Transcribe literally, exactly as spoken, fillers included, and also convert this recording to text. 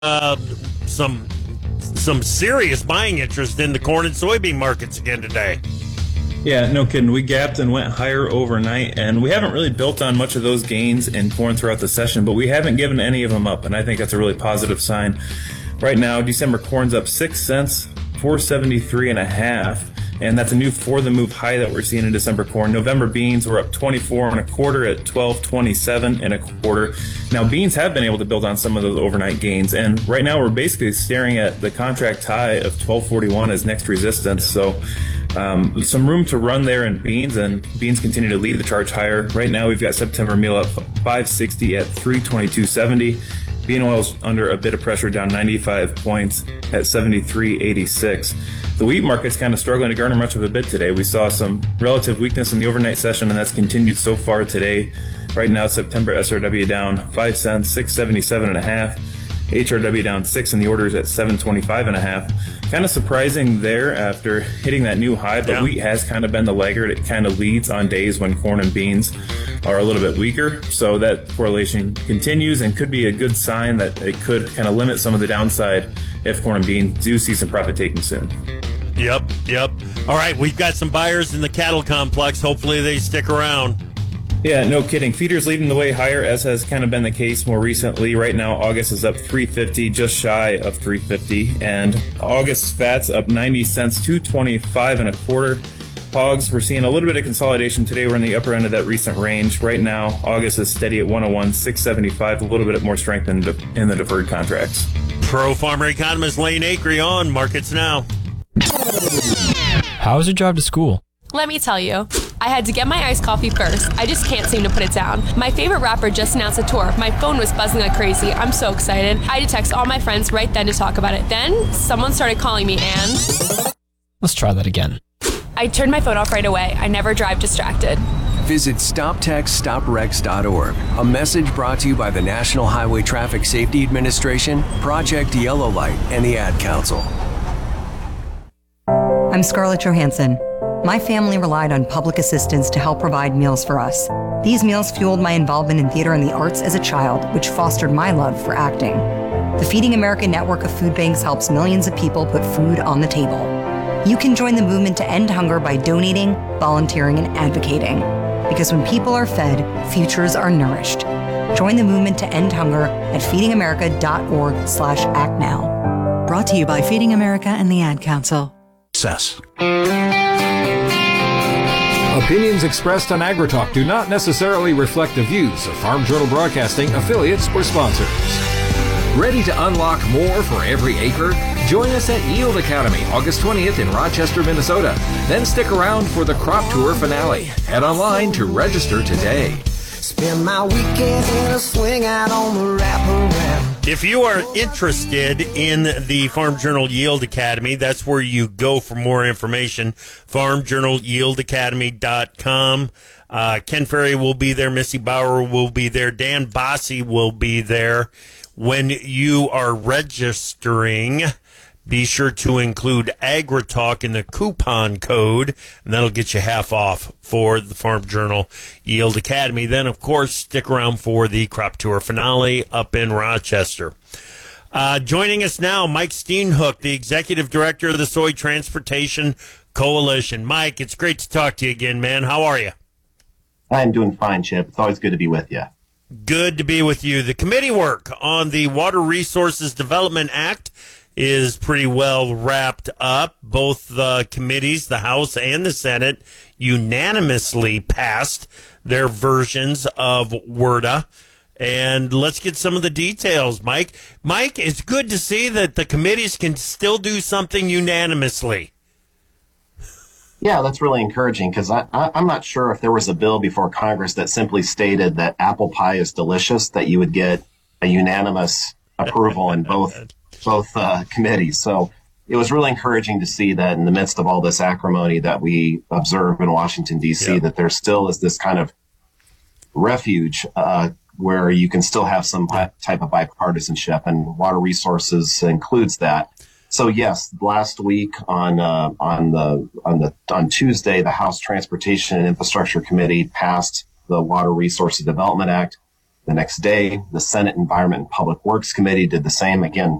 uh, some some serious buying interest in the corn and soybean markets again today. Yeah, no kidding. We gapped and went higher overnight, and we haven't really built on much of those gains in corn throughout the session, but we haven't given any of them up, and I think that's a really positive sign. Right now, December corn's up six cents, four seventy-three and a half, and that's a new for the move high that we're seeing in December corn. November beans were up twenty-four and a quarter at twelve twenty-seven and a quarter. Now, beans have been able to build on some of those overnight gains, and right now we're basically staring at the contract high of twelve forty-one as next resistance. So um, some room to run there in beans, and beans continue to lead the charge higher. Right now, we've got September meal up five sixty at three twenty-two seventy. Bean oil's under a bit of pressure, down ninety-five points at seventy-three eighty-six. The wheat market's kind of struggling to garner much of a bid today. We saw some relative weakness in the overnight session, and that's continued so far today. Right now, September S R W down five cents, six seventy-seven and a half. H R W down six in the orders at seven twenty-five and a half. Kind of surprising there after hitting that new high, but yeah. Wheat has kind of been the laggard. It kind of leads on days when corn and beans are a little bit weaker. So that correlation continues and could be a good sign that it could kind of limit some of the downside if corn and beans do see some profit taking soon. Yep, yep. All right, we've got some buyers in the cattle complex. Hopefully they stick around. Yeah, no kidding. Feeders leading the way higher, as has kind of been the case more recently. Right now, August is up three fifty, just shy of three fifty, and August fats up ninety cents, two twenty-five and a quarter. Hogs, we're seeing a little bit of consolidation today. We're in the upper end of that recent range. Right now, August is steady at one oh one, six seventy-five, a little bit more strength in, de- in the deferred contracts. Pro farmer economist Lane Acree on Markets Now. How was your drive to school? Let me tell you, I had to get my iced coffee first. I just can't seem to put it down. My favorite rapper just announced a tour. My phone was buzzing like crazy. I'm so excited. I had to text all my friends right then to talk about it. Then someone started calling me and... Let's try that again. I turned my phone off right away. I never drive distracted. Visit stop text stop wrecks dot org. A message brought to you by the National Highway Traffic Safety Administration, Project Yellow Light, and the Ad Council. I'm Scarlett Johansson. My family relied on public assistance to help provide meals for us. These meals fueled my involvement in theater and the arts as a child, which fostered my love for acting. The Feeding America network of food banks helps millions of people put food on the table. You can join the movement to end hunger by donating, volunteering, and advocating. Because when people are fed, futures are nourished. Join the movement to end hunger at feeding america dot org slash act now. Brought to you by Feeding America and the Ad Council. Success. Opinions expressed on AgriTalk do not necessarily reflect the views of Farm Journal Broadcasting, affiliates, or sponsors. Ready to unlock more for every acre? Join us at Yield Academy, August twentieth in Rochester, Minnesota. Then stick around for the Crop Tour finale. Head online to register today. Spend my weekend in a swing out on the wraparound. If you are interested in the Farm Journal Yield Academy, that's where you go for more information. farm journal yield academy dot com. Uh, Ken Ferry will be there. Missy Bauer will be there. Dan Bossi will be there. When you are registering, be sure to include AgriTalk in the coupon code, and that'll get you half off for the Farm Journal Yield Academy. Then, of course, stick around for the Crop Tour finale up in Rochester. Uh, joining us now, Mike Steenhoek, the Executive Director of the Soy Transportation Coalition. Mike, it's great to talk to you again, man. How are you? I'm doing fine, Chip. It's always good to be with you. Good to be with you. The committee work on the Water Resources Development Act is pretty well wrapped up. Both the committees, the House and the Senate, unanimously passed their versions of WRDA. And let's get some of the details, Mike. Mike, it's good to see that the committees can still do something unanimously. Yeah, that's really encouraging because I, I, I'm not sure if there was a bill before Congress that simply stated that apple pie is delicious, that you would get a unanimous approval in both both uh, committees. So it was really encouraging to see that in the midst of all this acrimony that we observe in Washington, D C, yep. that there still is this kind of refuge uh, where you can still have some type of bipartisanship, and water resources includes that. So yes, last week on uh, on the on the on Tuesday, the House Transportation and Infrastructure Committee passed the Water Resources Development Act. The next day, the Senate Environment and Public Works Committee did the same. Again,